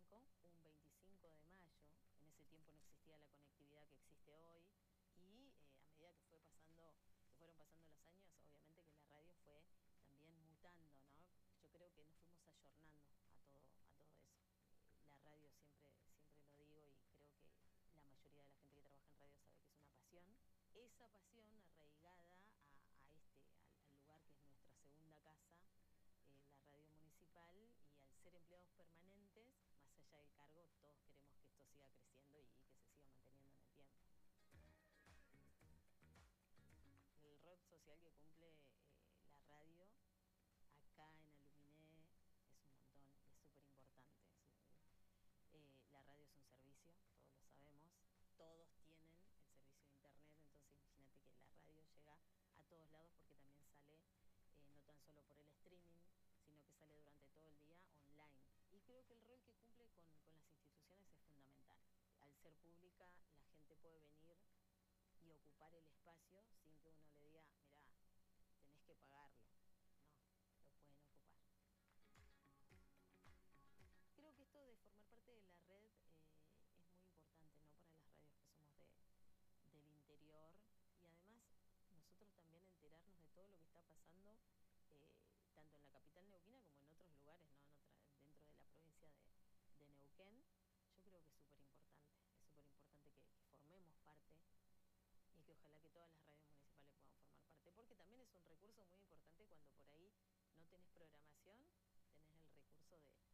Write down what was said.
25, un 25 de mayo. En ese tiempo no existía la conectividad que existe hoy y a medida que fueron pasando los años, obviamente que la radio fue también mutando, ¿no? Yo creo que nos fuimos ayornando a todo eso. La radio siempre lo digo y creo que la mayoría de la gente que trabaja en radio sabe que es una pasión. Esa pasión arraigada al lugar que es nuestra segunda casa, la radio municipal, y al ser empleados permanentes, más allá del cargo, todos queremos que esto siga creciendo y que se siga manteniendo en el tiempo. El rol social que cumple la radio acá en Aluminé es un montón, es súper importante. La radio es un servicio, todos lo sabemos, todos tienen el servicio de internet, entonces imagínate que la radio llega a todos lados porque también sale no tan solo por el streaming, sino que sale durante todo el día online. Y creo que el rol que cumple con las instituciones es fundamental. Al ser pública, la gente puede venir y ocupar el espacio sin que uno le diga, mirá, tenés que pagarlo. No, lo pueden ocupar. Creo que esto de formar parte de la red es muy importante, ¿no? Para las radios que somos del interior, y además nosotros también enterarnos de todo lo que está pasando tanto en la capital neuquina como en otros lugares, ¿no? Dentro de la provincia de Neuquén. Yo creo que es súper importante que formemos parte y que ojalá que todas las radios municipales puedan formar parte, porque también es un recurso muy importante cuando por ahí no tenés programación, tenés el recurso de